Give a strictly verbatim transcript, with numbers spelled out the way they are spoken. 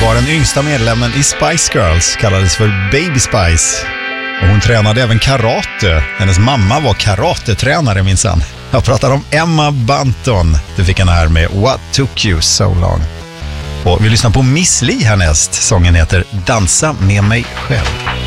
var den yngsta medlemmen i Spice Girls, kallades för Baby Spice. Och hon tränade även karate. Hennes mamma var karatetränare minsann. Jag pratar om Emma Bunton. Du fick henne här med What Took You So Long. Och vi lyssnar på Miss Li härnäst. Sången heter Dansa med mig själv.